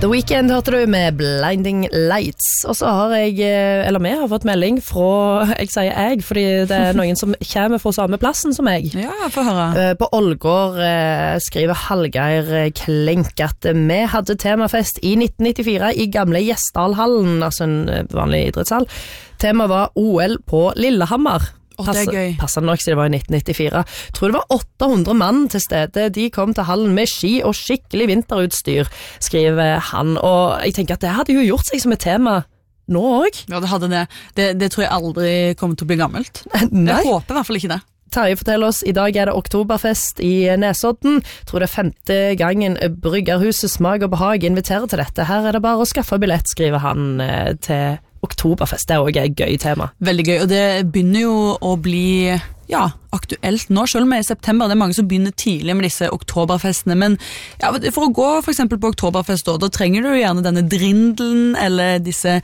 The Weeknd hørte du med Blinding Lights. Og så har vi har fått melding fra, jeg sier jeg, fordi det noen som kommer fra samme plassen som jeg. Ja, få høre. På Ålgård skriver Hallgeir Klenk at vi hadde temafest i 1994 i gamle Gjesdalhallen, altså en vanlig idrettshall. Temaet var OL på Lillehammer. Det gøy. Passer nok siden det var i 1994. Tror det var 800 mann til stede. De kom til hallen med ski og skikkelig vinterutstyr, skriver han. Og jeg tenker at det hadde jo gjort seg som et tema nå også. Ja, det hadde det. Det tror jeg aldri kommer til å bli gammelt. Nei. Jeg håper i hvert fall ikke det. Terje forteller oss, i dag er det oktoberfest i Nesodden. Tror det er 5. gangen Bryggerhuset Smak og Behag inviterer til dette. Her er det bare å skaffe billett, skriver han til oktoberfest. Det er også et gøy tema. Veldig gøy, og det begynner jo å bli aktuelt nå, selv om det er i september. Det er mange som begynner tidlig med disse oktoberfestene, men for å gå for eksempel på oktoberfest, da trenger du gjerne denne drindelen, eller disse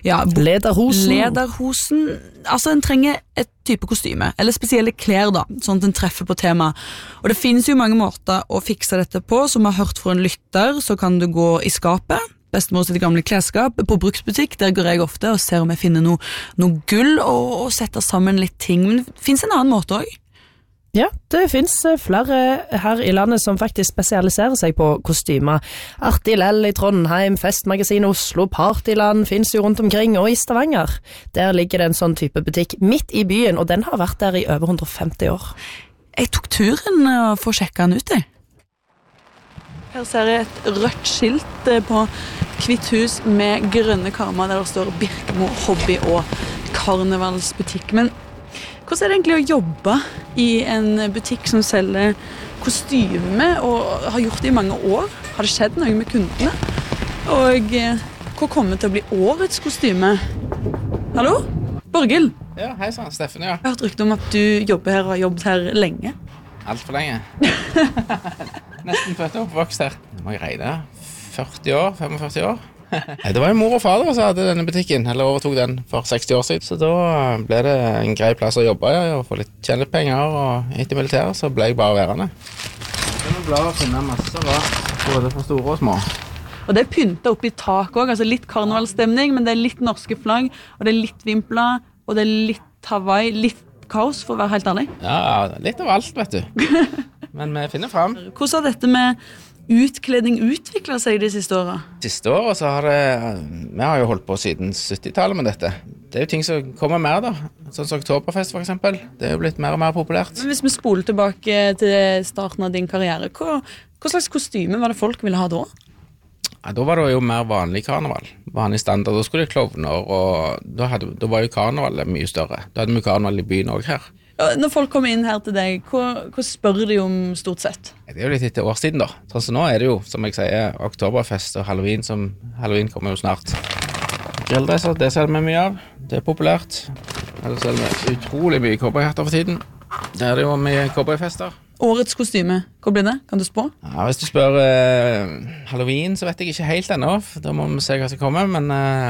lederhosen. Altså, en trenger et type kostyme, eller spesielle klær da, sånn at en treffer på tema. Og det finnes jo mange måter å fikse dette på. Som jeg har hørt fra en lytter, så kan du gå i skapet, bestemor sitt gamle klesskap, på bruksbutikk. Der går jeg ofte og ser om jeg finner noe gull og setter sammen litt ting. Men det finnes en annen måte også. Ja, det finnes flere her i landet som faktisk spesialiserer seg på kostymer. Artilell i Trondheim, Festmagasin Oslo, Partyland finnes jo rundt omkring, og i Stavanger. Der ligger det en sånn type butikk midt i byen, og den har vært der i over 150 år. Jeg tok turen for å sjekke den ut, jeg. Her ser jeg et rødt skilt på hvitt hus med grønne karmer der det står Birkemo hobby og karnevalsbutikk. Men hvordan er det egentlig å jobbe i en butikk som selger kostyme og har gjort det i mange år? Har det skjedd noe med kundene? Og hva kommer til å bli årets kostyme? Hallo? Borghild? Ja, hei sann, Steffen, ja. Jeg har hørt rykte om at du jobber her og har jobbet her lenge. Alt for lenge. Nesten født og oppvokst her. Det må jeg regne. 40 år, 45 år. Det var jo mor og far som hadde denne butikken, eller overtok den for 60 år siden. Så da ble det en grei plass å jobbe i, og få tjene litt penger, og etter militæret så ble jeg bare værende. Jeg er glad å finne masse rart, både for store og små. Og det er pyntet opp i tak også, altså litt karnevalstemning, men det er litt norske flagg, og det er litt vimpler, og det er litt Hawaii, litt kaos, for å være helt ærlig. Ja, litt av alt, vet du. Men vi finner frem. Hvordan har dette med utkledning utviklet seg de siste årene? Siste året så har vi har jo holdt på siden 70-tallet med dette. Det er jo ting som kommer mer da. Sånn som Oktoberfest for eksempel. Det er jo blitt mer og mer populært. Men hvis vi spoler tilbake til starten av din karriere, hva slags kostyme var det folk ville ha da? Ja, da var det jo mer vanlig karneval. Vanlig standard. Da skulle det klovner, og da var jo karneval mye større. Da hadde vi karneval i byen også her. Når folk kommer inn her til deg, hva spør de om stort sett? Det er jo litt etter årstiden da. Så nå er det jo, som jeg sier, oktoberfest og Halloween, Halloween kommer jo snart. Grilldresser, det ser vi mye av. Det er populært. Ellers er det utrolig mye cowboyhatter for tiden. Det er det jo mye cowboyfester. Årets kostyme, hva blir det? Kan du spå? Ja, hvis du spør Halloween, så vet jeg ikke helt ennå. Da må vi se hva som kommer, men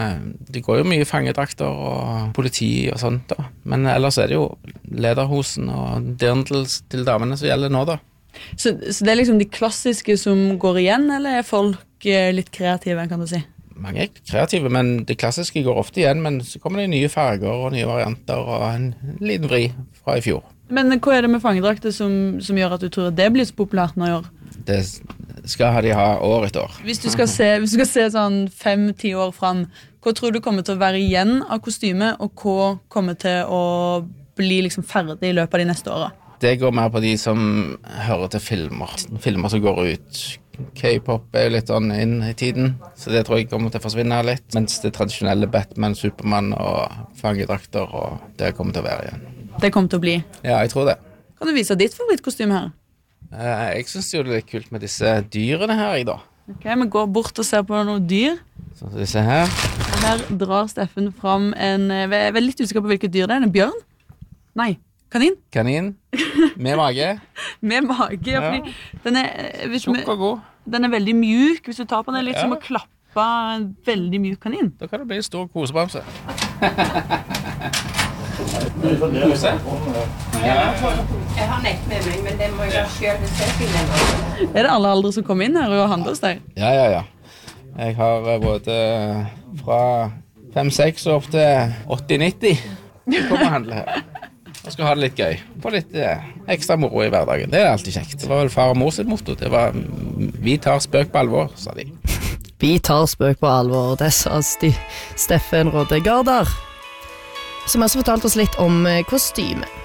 det går jo mye fangedrakter og politi og sånt da. Men ellers er det jo lederhosen og dirndls til damene som gjelder nå da. Så det er liksom de klassiske som går igjen, eller er folk litt kreative, kan du si? Mange er kreative, men de klassiske går ofte igjen, men så kommer det nye farger og nye varianter og en liten vri fra i fjor. Men hva er det med fangedrakter som gjør at du tror at det blir så populært nå i år? Det skal de ha år etter år. Hvis du skal se sånn 5-10 år frem, hva tror du kommer til å være igjen av kostyme, og hva kommer til å bli liksom ferdig i løpet av de neste årene? Det går mer på de som hører til filmer. Filmer som går ut. K-pop er jo litt sånn inn i tiden, så det tror jeg kommer til å forsvinne litt. Mens det tradisjonelle Batman, Superman og fangedrakter, og det kommer til å være igjen. Det kommer til å bli? Ja, jeg tror det. Kan du vise ditt favorittkostyme her? Jeg synes jo det er litt kult med disse dyrene her i dag. Ok, vi går bort og ser på noen dyr. Så disse her. Her drar Steffen fram jeg er litt usikker på hvilket dyr det er. En bjørn? Nei, kanin? Kanin, med mage. Med mage, ja. Fordi den er tjukk og god. Den er veldig mjuk. Hvis du tar på den, litt som å klappe en veldig mjuk kanin. Da kan det bli en stor kosebamse. Kose? Jeg har nett med meg, men det må jeg selv hvis jeg finner noe. Er det alle aldre som kommer inn her og handler hos deg? Ja. Jeg har både fra 5-6 og opp til 80-90 kommer å handle her. Og skal ha det litt gøy. Få litt ekstra moro i hverdagen. Det alltid kjekt. Det var vel far og mor sitt motto. Det var vi tar spøk på alvor, sa de. Vi tar spøk på alvor, det sa Steffen Rodde Gardar, som også fortalte oss litt om kostyme.